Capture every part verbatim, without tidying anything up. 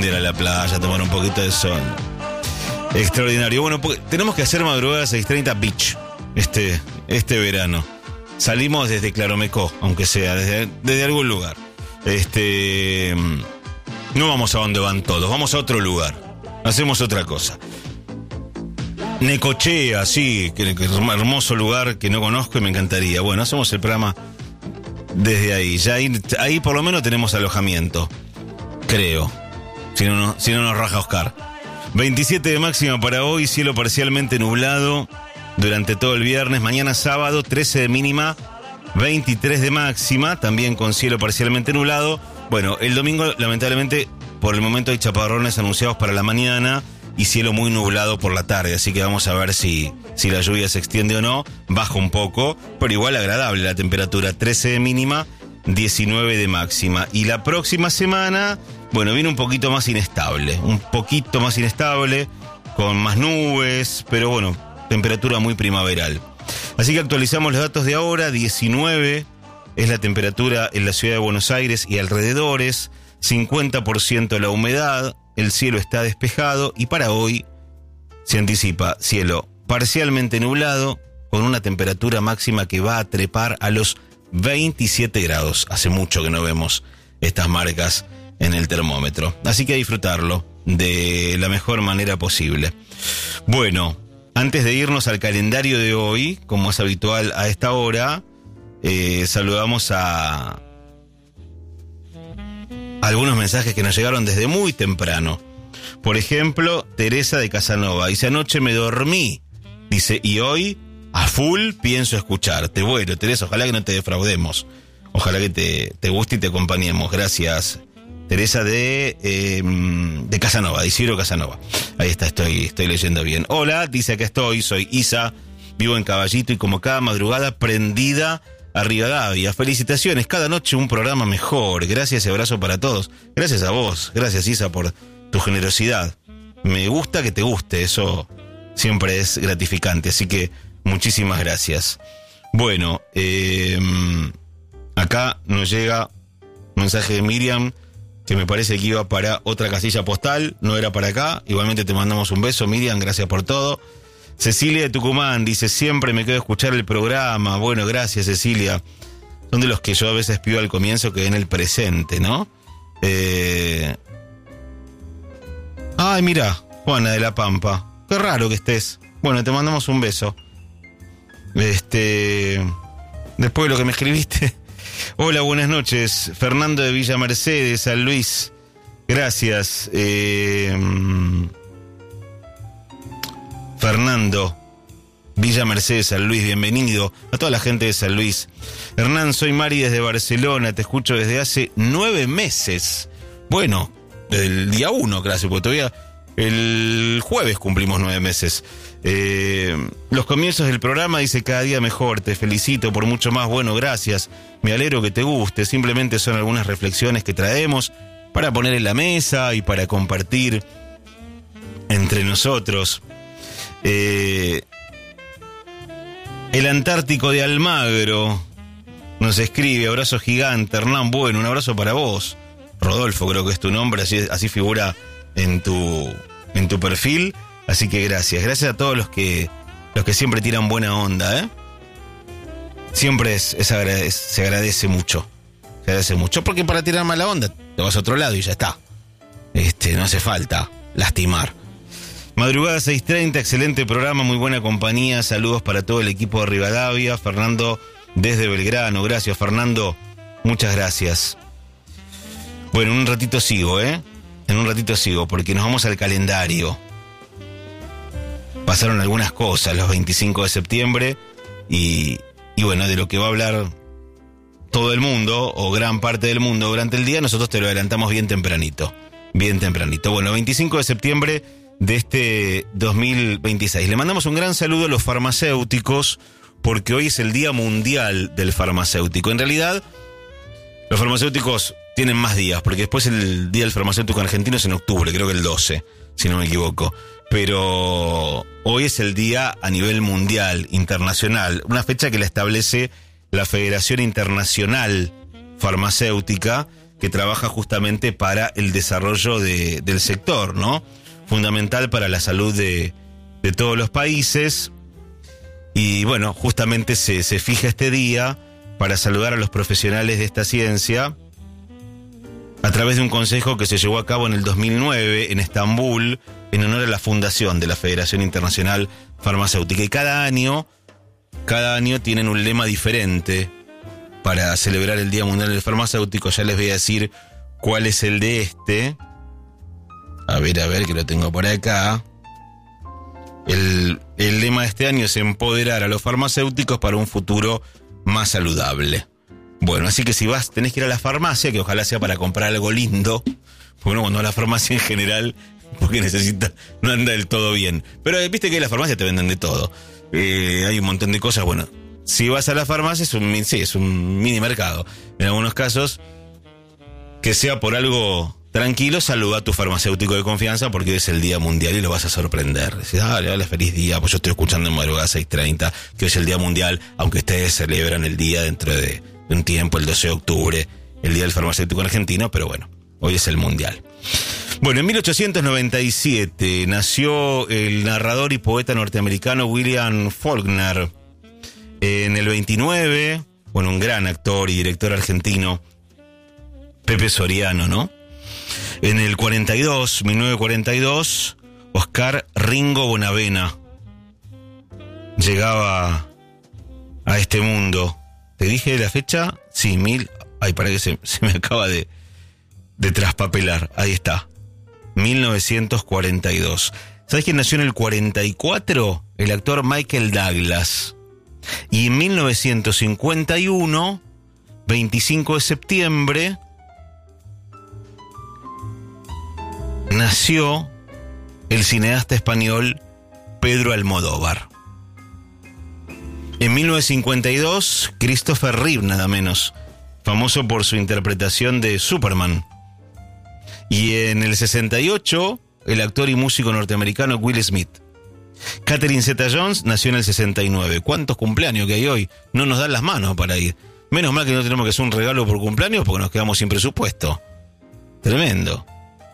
ir a la playa, tomar un poquito de sol. Extraordinario. Bueno, tenemos que hacer madrugada seis treinta Beach este, este verano. Salimos desde Claromecó, aunque sea, desde, desde algún lugar. Este, no vamos a donde van todos, vamos a otro lugar. Hacemos otra cosa. Necochea, sí, que, que es un hermoso lugar que no conozco y me encantaría. Bueno, hacemos el programa desde ahí. Ya ahí, ahí por lo menos tenemos alojamiento, creo. Si no, no, si no nos raja Oscar. veintisiete de máxima para hoy, cielo parcialmente nublado durante todo el viernes. Mañana sábado, trece de mínima, veintitrés de máxima, también con cielo parcialmente nublado. Bueno, el domingo, lamentablemente, por el momento hay chaparrones anunciados para la mañana y cielo muy nublado por la tarde, así que vamos a ver si, si la lluvia se extiende o no. Baja un poco, pero igual agradable la temperatura, trece de mínima, diecinueve de máxima. Y la próxima semana, bueno, viene un poquito más inestable, un poquito más inestable, con más nubes, pero bueno, temperatura muy primaveral. Así que actualizamos los datos de ahora. diecinueve es la temperatura en la ciudad de Buenos Aires y alrededores, cincuenta por ciento la humedad, el cielo está despejado y para hoy se anticipa cielo parcialmente nublado con una temperatura máxima que va a trepar a los veintisiete grados. Hace mucho que no vemos estas marcas en el termómetro, así que a disfrutarlo de la mejor manera posible. Bueno, antes de irnos al calendario de hoy, como es habitual a esta hora, eh, saludamos a algunos mensajes que nos llegaron desde muy temprano. Por ejemplo, Teresa de Casanova dice: anoche me dormí, dice, y hoy a full pienso escucharte. Bueno, Teresa, ojalá que no te defraudemos, ojalá que te, te guste y te acompañemos. Gracias, Teresa de, eh, de Casanova, de Isidro Casanova. Ahí está, estoy, estoy leyendo bien. Hola, dice: acá estoy, soy Isa, vivo en Caballito y como cada madrugada prendida a Rivadavia. Felicitaciones, cada noche un programa mejor. Gracias y abrazo para todos. Gracias a vos, gracias Isa por tu generosidad. Me gusta que te guste, eso siempre es gratificante, así que muchísimas gracias. Bueno, eh, acá nos llega un mensaje de Miriam que me parece que iba para otra casilla postal, no era para acá. Igualmente te mandamos un beso, Miriam, gracias por todo. Cecilia de Tucumán dice: siempre me quedo a escuchar el programa. Bueno, gracias, Cecilia. Son de los que yo a veces pido al comienzo que den el presente, ¿no? Eh... Ay, mira, Juana de la Pampa. Qué raro que estés. Bueno, te mandamos un beso. Este... Después de lo que me escribiste. Hola, buenas noches. Fernando de Villa Mercedes, San Luis. Gracias. Eh... Fernando, Villa Mercedes, San Luis, bienvenido a toda la gente de San Luis. Hernán, soy Mari desde Barcelona, te escucho desde hace nueve meses. Bueno, desde el día uno, claro, porque todavía el jueves cumplimos nueve meses. Eh, los comienzos del programa, dice, cada día mejor, te felicito por mucho más. Bueno, gracias, me alegro que te guste. Simplemente son algunas reflexiones que traemos para poner en la mesa y para compartir entre nosotros. Eh, el Antártico de Almagro nos escribe: abrazo gigante, Hernán. Bueno, un abrazo para vos. Rodolfo creo que es tu nombre, así, así figura en tu, en tu perfil. Así que gracias, gracias a todos los que los que siempre tiran buena onda, ¿eh? Siempre es, es agradece, se agradece mucho. Se agradece mucho, porque para tirar mala onda te vas a otro lado y ya está. Este, no hace falta lastimar. Madrugada seis treinta, excelente programa, muy buena compañía. Saludos para todo el equipo de Rivadavia. Fernando desde Belgrano. Gracias, Fernando. Muchas gracias. Bueno, en un ratito sigo, ¿eh? En un ratito sigo, porque nos vamos al calendario. Pasaron algunas cosas los veinticinco de septiembre y, y bueno, de lo que va a hablar todo el mundo, o gran parte del mundo durante el día, nosotros te lo adelantamos bien tempranito. Bien tempranito. Bueno, veinticinco de septiembre de este dos mil veintiséis. Le mandamos un gran saludo a los farmacéuticos, porque hoy es el Día Mundial del Farmacéutico. En realidad, los farmacéuticos tienen más días, porque después el Día del Farmacéutico Argentino es en octubre, creo que el doce, si no me equivoco. Pero hoy es el día a nivel mundial, internacional, una fecha que la establece la Federación Internacional Farmacéutica, que trabaja justamente para el desarrollo de, del sector, ¿no? Fundamental para la salud de, de todos los países. Y bueno, justamente se, se fija este día para saludar a los profesionales de esta ciencia a través de un consejo que se llevó a cabo en el dos mil nueve en Estambul en honor a la fundación de la Federación Internacional Farmacéutica. Y cada año, cada año tienen un lema diferente para celebrar el Día Mundial del Farmacéutico. Ya les voy a decir cuál es el de este. A ver, a ver, que lo tengo por acá. El, el lema de este año es empoderar a los farmacéuticos para un futuro más saludable. Bueno, así que si vas, tenés que ir a la farmacia, que ojalá sea para comprar algo lindo, porque uno cuando va a la farmacia en general, porque necesita, no anda del todo bien. Pero viste que en la farmacia te venden de todo. Eh, hay un montón de cosas, bueno. Si vas a la farmacia es un, sí, es un mini mercado. En algunos casos, que sea por algo tranquilo, saluda a tu farmacéutico de confianza porque es el Día Mundial y lo vas a sorprender. Decís, dale, dale, feliz día, pues yo estoy escuchando en madrugada seis treinta, que hoy es el Día Mundial, aunque ustedes celebran el día dentro de un tiempo, el doce de octubre, el Día del Farmacéutico Argentino, pero bueno, hoy es el Mundial. Bueno, en mil ochocientos noventa y siete nació el narrador y poeta norteamericano William Faulkner. En el veintinueve, bueno, un gran actor y director argentino, Pepe Soriano, ¿no? En el cuarenta y dos, mil novecientos cuarenta y dos, Oscar Ringo Bonavena llegaba a este mundo. ¿Te dije la fecha? Sí, mil... Ay, para que se, se me acaba de, de traspapelar. Ahí está. mil novecientos cuarenta y dos. ¿Sabes quién nació en el cuarenta y cuatro? El actor Michael Douglas. Y en mil novecientos cincuenta y uno, veinticinco de septiembre, nació el cineasta español Pedro Almodóvar. En mil novecientos cincuenta y dos, Christopher Reeve, nada menos, famoso por su interpretación de Superman. Y en el sesenta y ocho, el actor y músico norteamericano Will Smith. Catherine Zeta-Jones nació en el sesenta y nueve. ¿Cuántos cumpleaños que hay hoy? No nos dan las manos para ir. Menos mal que no tenemos que hacer un regalo por cumpleaños porque nos quedamos sin presupuesto. Tremendo.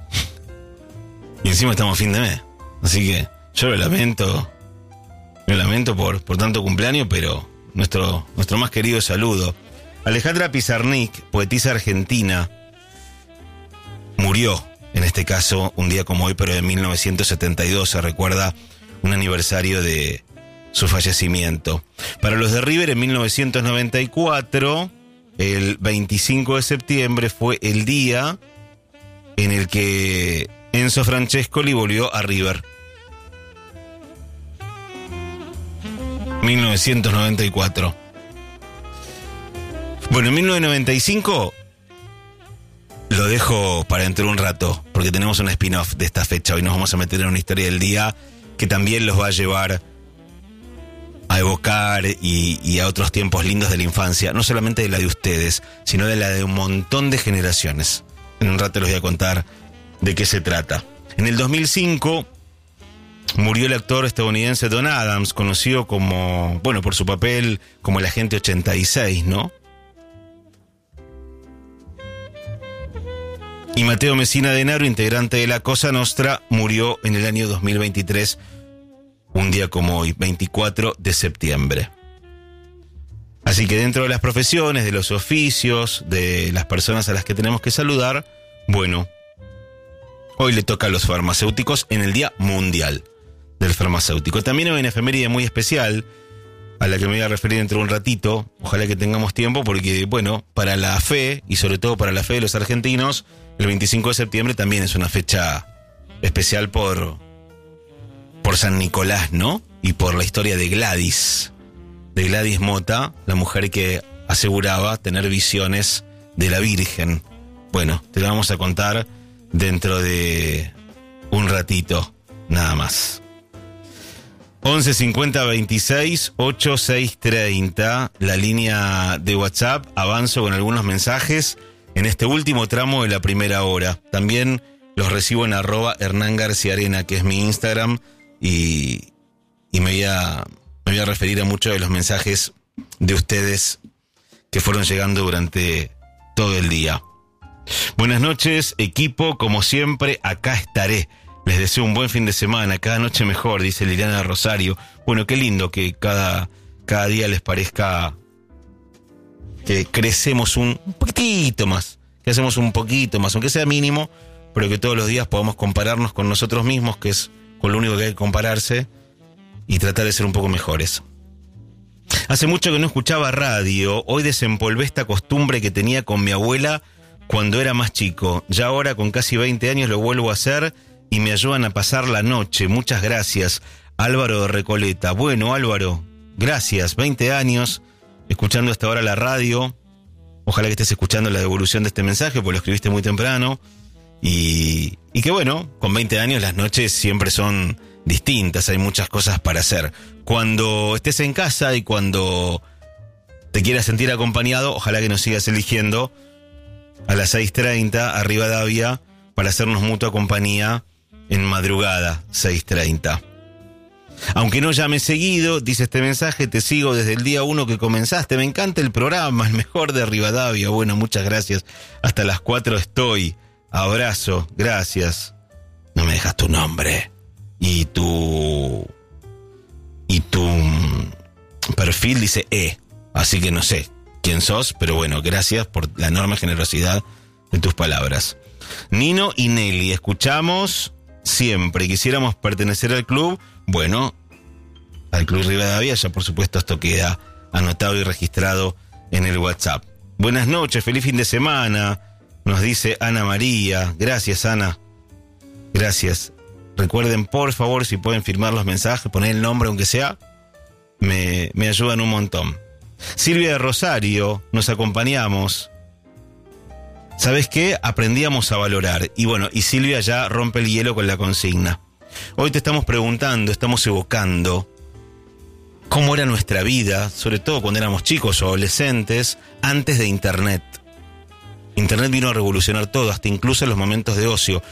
Y encima estamos a fin de mes. Así que yo lo lamento. Lo lamento por, por tanto cumpleaños, pero nuestro, nuestro más querido saludo. Alejandra Pizarnik, poetisa argentina, murió, en este caso, un día como hoy, pero en mil novecientos setenta y dos se recuerda un aniversario de su fallecimiento. Para los de River, en mil novecientos noventa y cuatro, el veinticinco de septiembre fue el día en el que Enzo Francescoli volvió a River. mil novecientos noventa y cuatro. Bueno, en mil novecientos noventa y cinco lo dejo para dentro de un rato, porque tenemos un spin-off de esta fecha. Hoy nos vamos a meter en una historia del día que también los va a llevar a evocar y, y a otros tiempos lindos de la infancia, no solamente de la de ustedes, sino de la de un montón de generaciones. En un rato les voy a contar de qué se trata. En el dos mil cinco murió el actor estadounidense Don Adams, conocido como, bueno, por su papel como el agente ochenta y seis, ¿no? Y Matteo Messina Denaro, integrante de la Cosa Nostra, murió en el año dos mil veintitrés, un día como hoy, veinticuatro de septiembre. Así que dentro de las profesiones, de los oficios, de las personas a las que tenemos que saludar, bueno, hoy le toca a los farmacéuticos en el Día Mundial del Farmacéutico. También hay una efeméride muy especial a la que me voy a referir dentro de un ratito. Ojalá que tengamos tiempo porque, bueno, para la fe, y sobre todo para la fe de los argentinos, el veinticinco de septiembre también es una fecha especial por, por San Nicolás, ¿no? Y por la historia de Gladys, de Gladys Mota, la mujer que aseguraba tener visiones de la Virgen. Bueno, te lo vamos a contar dentro de un ratito, nada más. once cincuenta veintiséis ochenta y seis treinta, la línea de WhatsApp. Avanzo con algunos mensajes en este último tramo de la primera hora. También los recibo en arroba Hernán García Arena, que es mi Instagram, y, y me, voy a, me voy a referir a muchos de los mensajes de ustedes que fueron llegando durante todo el día. Buenas noches, equipo, como siempre, acá estaré. Les deseo un buen fin de semana, cada noche mejor, dice Liliana Rosario. Bueno, qué lindo que cada, cada día les parezca que crecemos un, un poquitito más, que hacemos un poquito más, aunque sea mínimo, pero que todos los días podamos compararnos con nosotros mismos, que es con lo único que hay que compararse, y tratar de ser un poco mejores. Hace mucho que no escuchaba radio, hoy desempolvé esta costumbre que tenía con mi abuela cuando era más chico. Ya ahora, con casi veinte años, lo vuelvo a hacer y me ayudan a pasar la noche. Muchas gracias, Álvaro de Recoleta. Bueno, Álvaro, gracias. veinte años escuchando hasta ahora la radio. Ojalá que estés escuchando la devolución de este mensaje, porque lo escribiste muy temprano. Y, y que bueno, con veinte años las noches siempre son distintas, hay muchas cosas para hacer. Cuando estés en casa y cuando te quieras sentir acompañado, ojalá que nos sigas eligiendo a las seis treinta a Rivadavia para hacernos mutua compañía en madrugada, seis treinta. Aunque no llame seguido, dice este mensaje, te sigo desde el día uno que comenzaste, me encanta el programa, el mejor de Rivadavia. Bueno, muchas gracias, hasta las cuatro estoy. Abrazo, gracias. No me dejas tu nombre y tu y tu perfil dice E, así que no sé quién sos, pero bueno, gracias por la enorme generosidad de tus palabras. Nino y Nelly, escuchamos siempre. Quisiéramos pertenecer al club. Bueno, al Club Rivadavia, ya por supuesto esto queda anotado y registrado en el WhatsApp. Buenas noches, feliz fin de semana, nos dice Ana María. Gracias, Ana. Gracias. Recuerden, por favor, si pueden firmar los mensajes, poner el nombre aunque sea, me, me ayudan un montón. Silvia de Rosario, nos acompañamos. ¿Sabes qué? Aprendíamos a valorar. Y bueno, y Silvia ya rompe el hielo con la consigna. Hoy te estamos preguntando, estamos evocando cómo era nuestra vida, sobre todo cuando éramos chicos o adolescentes, antes de Internet. Internet vino a revolucionar todo, hasta incluso en los momentos de ocio.